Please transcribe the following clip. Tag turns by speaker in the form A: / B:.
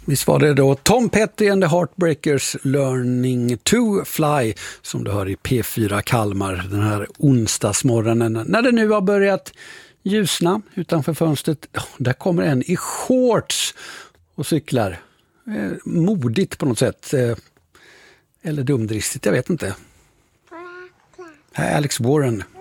A: Visst var det då Tom Petty and the Heartbreakers Learning to Fly som du hör i P4 Kalmar den här onsdagsmorgonen. När det nu har börjat ljusna utanför fönstret, där kommer en i shorts och cyklar. Modigt på något sätt. Eller dumdristigt, jag vet inte. Här är Alex Warren.